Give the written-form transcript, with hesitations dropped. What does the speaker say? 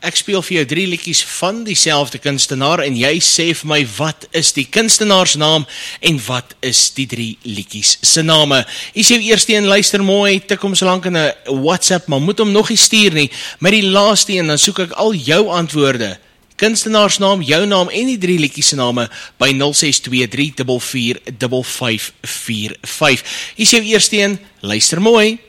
Ek speel vir jou 3 liedjies van dieselfde kunstenaar en jy sê vir my wat is die kunstenaarsnaam en wat is die 3 liedjies se name. Is jou eerste een, luister mooi, tik hom so lank in 'n WhatsApp, maar moet hom nog nie stuur nie. Met die laaste een, dan soek ek al jou antwoorde. Kunstenaarsnaam, jou naam en die 3 liedjies se name by 0623445545. Is jou eerste een, luister mooi.